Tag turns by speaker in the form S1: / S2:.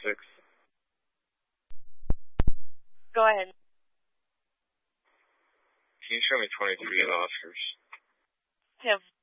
S1: 6.
S2: Go ahead.
S1: Can you show me 23 of the Oscars?
S2: Have